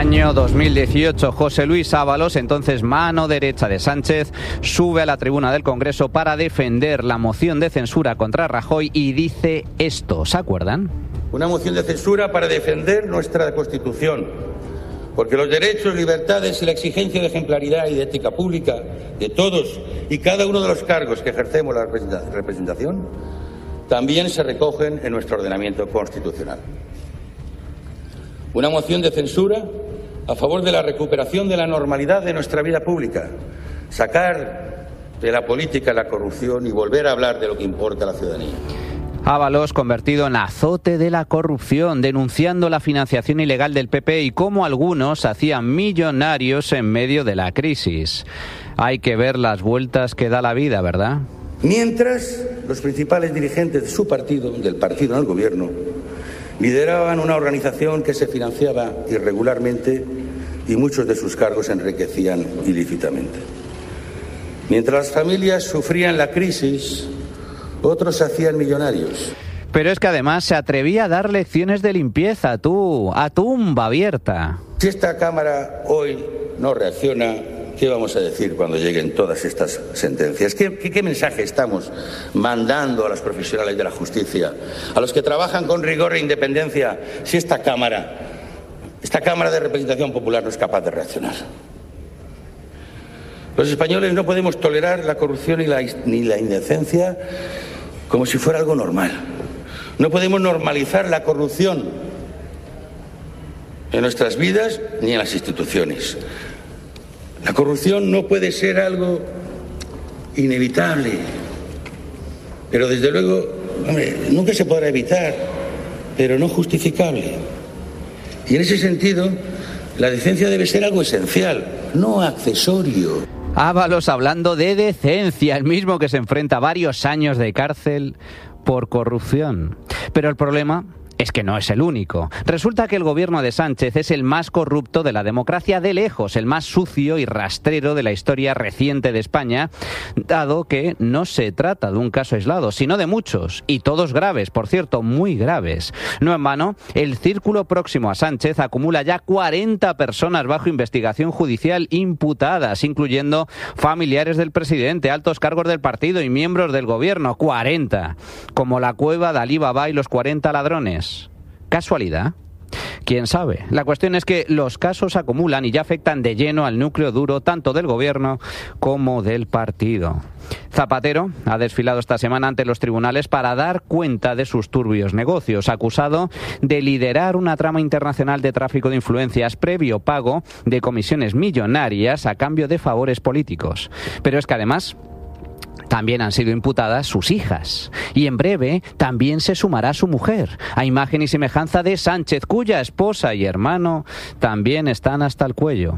Año 2018, José Luis Ábalos, entonces mano derecha de Sánchez, sube a la tribuna del Congreso para defender la moción de censura contra Rajoy y dice esto, ¿se acuerdan? Una moción de censura para defender nuestra Constitución, porque los derechos, libertades y la exigencia de ejemplaridad y de ética pública de todos y cada uno de los cargos que ejercemos la representación también se recogen en nuestro ordenamiento constitucional. Una moción de censura a favor de la recuperación de la normalidad de nuestra vida pública, sacar de la política la corrupción y volver a hablar de lo que importa a la ciudadanía. Ábalos convertido en azote de la corrupción, denunciando la financiación ilegal del PP y cómo algunos hacían millonarios en medio de la crisis. Hay que ver las vueltas que da la vida, ¿verdad? Mientras los principales dirigentes de su partido, del partido en el gobierno, lideraban una organización que se financiaba irregularmente y muchos de sus cargos se enriquecían ilícitamente. Mientras las familias sufrían la crisis, otros se hacían millonarios. Pero es que además se atrevía a dar lecciones de limpieza, a tumba abierta. Si esta Cámara hoy no reacciona, ¿qué vamos a decir cuando lleguen todas estas sentencias? ¿Qué mensaje estamos mandando a los profesionales de la justicia, a los que trabajan con rigor e independencia, si esta Cámara de representación popular no es capaz de reaccionar? Los españoles no podemos tolerar la corrupción ni la indecencia como si fuera algo normal. No podemos normalizar la corrupción en nuestras vidas ni en las instituciones. La corrupción no puede ser algo inevitable, pero desde luego, nunca se podrá evitar, pero no justificable. Y en ese sentido, la decencia debe ser algo esencial, no accesorio. Ábalos hablando de decencia, el mismo que se enfrenta a varios años de cárcel por corrupción. Pero el problema es que no es el único. Resulta que el gobierno de Sánchez es el más corrupto de la democracia de lejos, el más sucio y rastrero de la historia reciente de España, dado que no se trata de un caso aislado, sino de muchos, y todos graves, por cierto, muy graves. No en vano, el círculo próximo a Sánchez acumula ya 40 personas bajo investigación judicial imputadas, incluyendo familiares del presidente, altos cargos del partido y miembros del gobierno. 40. Como la cueva de Alí Baba y los 40 ladrones. ¿Casualidad? ¿Quién sabe? La cuestión es que los casos acumulan y ya afectan de lleno al núcleo duro tanto del gobierno como del partido. Zapatero ha desfilado esta semana ante los tribunales para dar cuenta de sus turbios negocios, acusado de liderar una trama internacional de tráfico de influencias previo pago de comisiones millonarias a cambio de favores políticos. Pero es que además también han sido imputadas sus hijas. Y en breve también se sumará su mujer, a imagen y semejanza de Sánchez, cuya esposa y hermano también están hasta el cuello.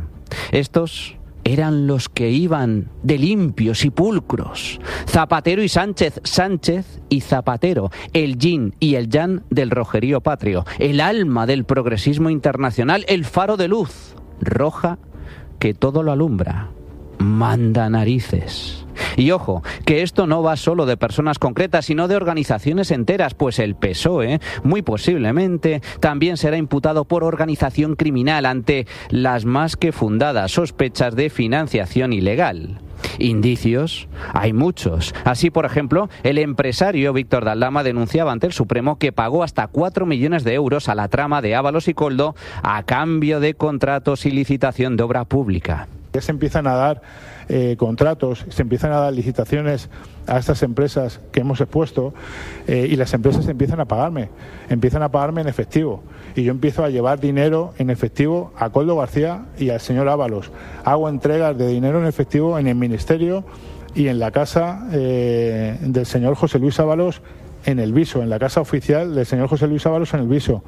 Estos eran los que iban de limpios y pulcros. Zapatero y Sánchez, Sánchez y Zapatero, el yin y el yang del rojerío patrio, el alma del progresismo internacional, el faro de luz roja que todo lo alumbra. Manda narices. Y ojo, que esto no va solo de personas concretas, sino de organizaciones enteras, pues el PSOE, muy posiblemente, también será imputado por organización criminal ante las más que fundadas sospechas de financiación ilegal. Indicios hay muchos. Así, por ejemplo, el empresario Víctor de Aldama denunciaba ante el Supremo que pagó hasta 4 millones de euros a la trama de Ábalos y Koldo a cambio de contratos y licitación de obra pública. Ya se empiezan a dar contratos, se empiezan a dar licitaciones a estas empresas que hemos expuesto y las empresas empiezan a pagarme en efectivo. Y yo empiezo a llevar dinero en efectivo a Koldo García y al señor Ábalos. Hago entregas de dinero en efectivo en el Ministerio y en la casa del señor José Luis Ábalos en el Viso, en la casa oficial del señor José Luis Ábalos en el Viso.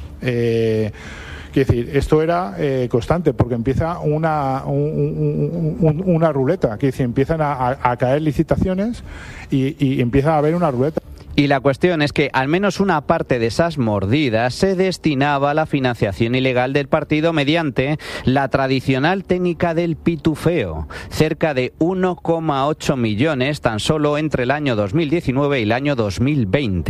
Quiero decir, esto era constante porque empieza una ruleta, quiero decir, empiezan a caer licitaciones y empieza a haber una ruleta. Y la cuestión es que al menos una parte de esas mordidas se destinaba a la financiación ilegal del partido mediante la tradicional técnica del pitufeo, cerca de 1,8 millones tan solo entre el año 2019 y el año 2020.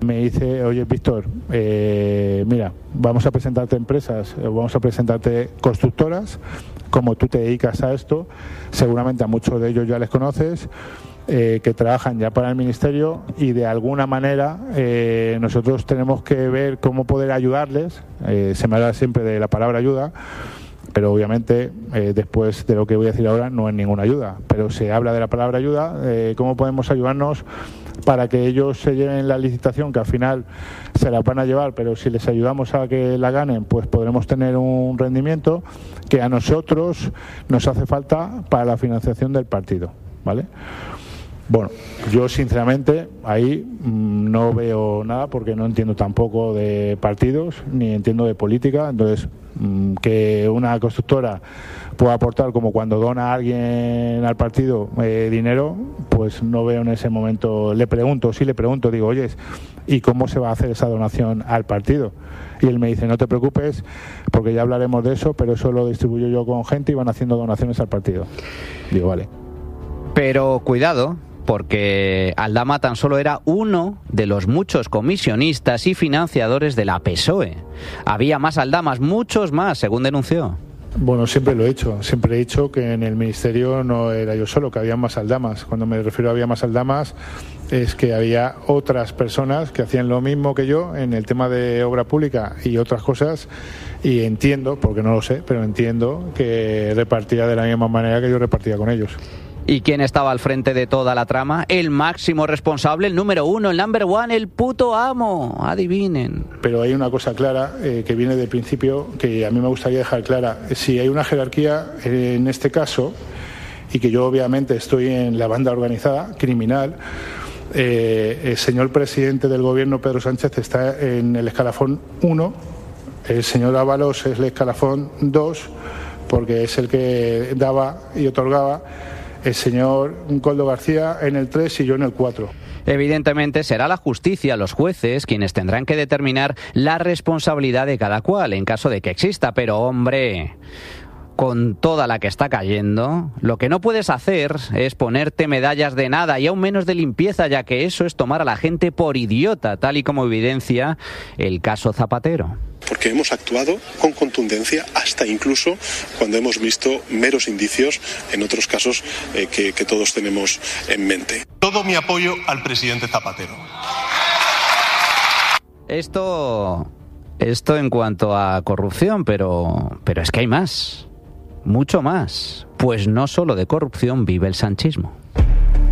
Me dice, oye, Víctor, mira, vamos a presentarte empresas, vamos a presentarte constructoras, como tú te dedicas a esto, seguramente a muchos de ellos ya les conoces, que trabajan ya para el Ministerio y de alguna manera nosotros tenemos que ver cómo poder ayudarles. Se me habla siempre de la palabra ayuda, pero obviamente después de lo que voy a decir ahora no es ninguna ayuda, pero se habla de la palabra ayuda, cómo podemos ayudarnos para que ellos se lleven la licitación, que al final se la van a llevar, pero si les ayudamos a que la ganen, pues podremos tener un rendimiento que a nosotros nos hace falta para la financiación del partido, ¿vale? Bueno, yo sinceramente ahí no veo nada porque no entiendo tampoco de partidos ni entiendo de política, entonces que una constructora pueda aportar como cuando dona a alguien al partido dinero, pues no veo en ese momento. Le pregunto, digo, oye, ¿y cómo se va a hacer esa donación al partido? Y él me dice, no te preocupes porque ya hablaremos de eso, pero eso lo distribuyo yo con gente y van haciendo donaciones al partido. Digo, vale. Pero cuidado, porque Aldama tan solo era uno de los muchos comisionistas y financiadores de la PSOE. Había más Aldamas, muchos más, según denunció. Bueno, siempre lo he hecho. Siempre he dicho que en el Ministerio no era yo solo, que había más Aldamas. Cuando me refiero a había más Aldamas, es que había otras personas que hacían lo mismo que yo en el tema de obra pública y otras cosas. Y entiendo, porque no lo sé, pero entiendo que repartía de la misma manera que yo repartía con ellos. ¿Y quién estaba al frente de toda la trama? El máximo responsable, el número uno, el number one, el puto amo. Adivinen. Pero hay una cosa clara que viene del principio que a mí me gustaría dejar clara. Si hay una jerarquía en este caso, y que yo obviamente estoy en la banda organizada, criminal, el señor presidente del gobierno, Pedro Sánchez, está en el escalafón 1, el señor Ábalos es el escalafón 2, porque es el que daba y otorgaba, el señor Coldo García en el 3 y yo en el 4. Evidentemente será la justicia, los jueces, quienes tendrán que determinar la responsabilidad de cada cual en caso de que exista. Pero, hombre, con toda la que está cayendo, lo que no puedes hacer es ponerte medallas de nada y aún menos de limpieza, ya que eso es tomar a la gente por idiota, tal y como evidencia el caso Zapatero. Porque hemos actuado con contundencia hasta incluso cuando hemos visto meros indicios en otros casos que todos tenemos en mente. Todo mi apoyo al presidente Zapatero. Esto en cuanto a corrupción, pero es que hay más, mucho más. Pues no solo de corrupción vive el sanchismo.